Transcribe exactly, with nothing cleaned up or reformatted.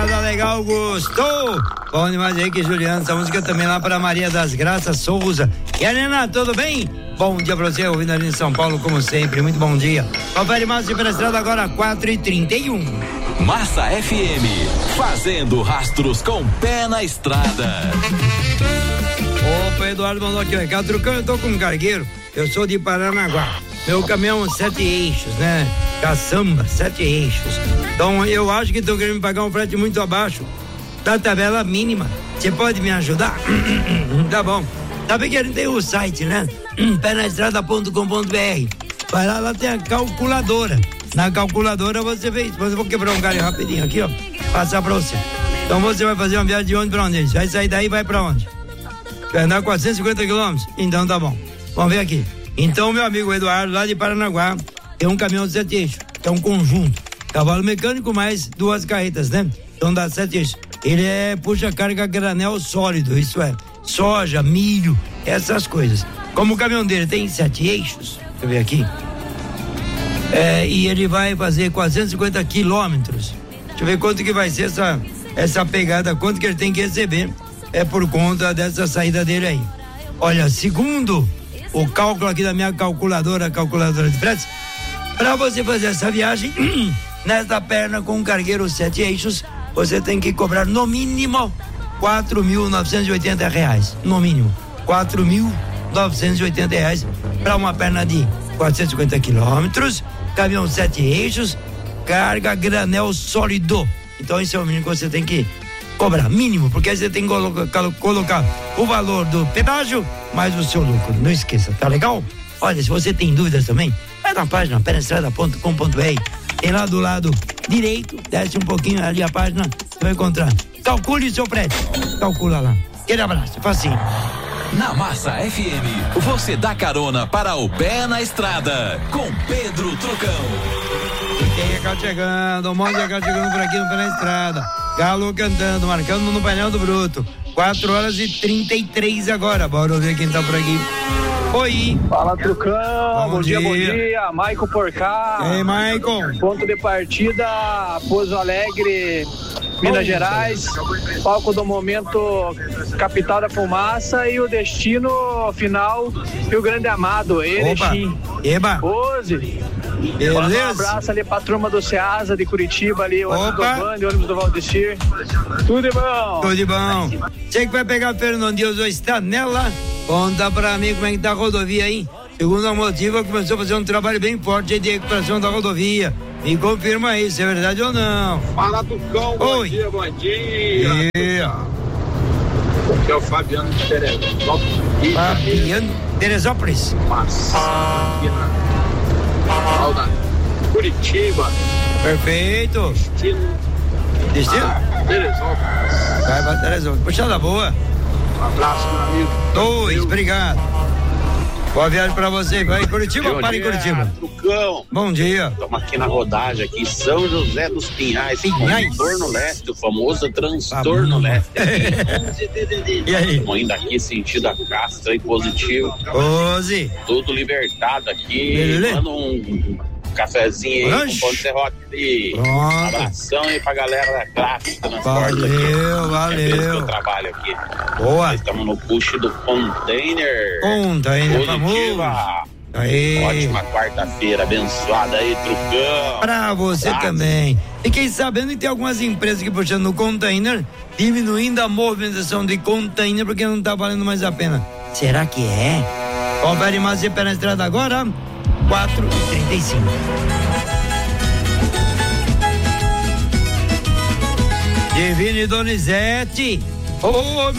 Moçada legal, gostou? Bom demais aí que Juliano, essa música também lá para Maria das Graças Souza. E a Helena, tudo bem? Bom dia pra você, ouvindo ali em São Paulo, como sempre, muito bom dia. Confere Massa pela estrada agora, quatro e trinta e um. Massa F M, fazendo rastros com pé na estrada. Opa, Eduardo mandou aqui o recado, Trucão, eu tô com um cargueiro, eu sou de Paranaguá. Meu caminhão sete eixos, né? Caçamba, sete eixos. Então eu acho que estão querendo me pagar um frete muito abaixo da tabela mínima. Você pode me ajudar? Tá bom. Sabe que a gente tem o site, né? pé na estrada ponto com ponto b r. Vai lá, lá tem a calculadora. Na calculadora você fez. Mas eu vou quebrar um galho rapidinho aqui, ó. Passar pra você. Então você vai fazer uma viagem de onde pra onde? Vai sair daí e vai pra onde? Vai andar quatrocentos e cinquenta quilômetros? Então tá bom. Vamos ver aqui. Então, meu amigo Eduardo, lá de Paranaguá, tem um caminhão de sete eixos. É um conjunto. Cavalo mecânico mais duas carretas, né? Então dá sete eixos. Ele é puxa carga granel sólido, isso é. Soja, milho, essas coisas. Como o caminhão dele tem sete eixos, deixa eu ver aqui. É, e ele vai fazer quatrocentos e cinquenta quilômetros. Deixa eu ver quanto que vai ser essa, essa pegada, quanto que ele tem que receber. É por conta dessa saída dele aí. Olha, segundo o cálculo aqui da minha calculadora, calculadora de fretes, para você fazer essa viagem, nesta perna com um cargueiro sete eixos, você tem que cobrar no mínimo quatro mil novecentos e oitenta reais. No mínimo, quatro mil novecentos e oitenta reais para uma perna de quatrocentos e cinquenta quilômetros, caminhão sete eixos, carga granel sólido. Então esse é o mínimo que você tem que cobrar, mínimo, porque aí você tem que colocar, colocar o valor do pedágio mais o seu lucro. Não esqueça, tá legal? Olha, se você tem dúvidas também, vai na página pé na estrada ponto com ponto b r. Tem lá do lado direito, desce um pouquinho ali a página, você vai encontrar. Calcule o seu prédio. Calcula lá. Aquele abraço, facinho. Na Massa F M, você dá carona para o Pé na Estrada, com Pedro Trucão. E tem recado chegando, um monte de recado chegando por aqui no Pé na Estrada. Galo cantando, marcando no painel do Bruto. quatro horas e trinta e três agora. Bora ver quem tá por aqui. Oi. Fala, Trucão. Bom, bom dia, dia, bom dia. Maicon por cá. Ei, Maicon. Ponto de partida, Pouso Alegre, Minas Oi, Gerais. Palco do momento, capital da fumaça, e o destino final, Rio Grande Amado, Erechim. Eba. Pose. Beleza. Um abraço ali pra turma do Ceasa de Curitiba ali, ônibus do Band, ônibus do Valdecir. Tudo de bom. Tudo de bom. Você que vai pegar o Fernando Dias ou está nela? Conta pra mim como é que tá a rodovia aí. Segundo a Motiva, começou a fazer um trabalho bem forte aí de recuperação da rodovia. Me confirma aí se é verdade ou não. Fala, Tucão. Bom Oi. dia, bom dia. Yeah. Aqui é o Fabiano de Teresópolis. Fabiano de Teresópolis. Massa. Alda. Curitiba. Perfeito. Destino. Destino? Ah, Teresópolis. Vai pra Teresópolis. Puxada boa. Um abraço, meu amigo. Dois, obrigado. Boa viagem pra você. Vai em Curitiba ou para em Curitiba? Trucão. Bom dia. Estamos aqui na rodagem, aqui em São José dos Pinhais. Pinhais. Transtorno Leste, o famoso transtorno leste. E aí? Estamos indo aqui sentido a Castro aí, positivo. Rose. Tudo libertado aqui. Beleza. Manda um cafezinho aí Lanche. com pão de serrote aí. Pronto. Abração aí pra galera da classe transporte. Valeu, valeu. É eu trabalho aqui. Boa. Estamos no push do container. Conta ainda, famoso. Positiva. Aí. Ótima quarta-feira, abençoada aí, Trucão. Pra você Tá. também. Fiquei sabendo que tem algumas empresas que puxando no container, diminuindo a movimentação de container porque não tá valendo mais a pena. Será que é? Confere mais e pé na estrada agora, quatro e trinta e cinco. Divine Donizete. Ô,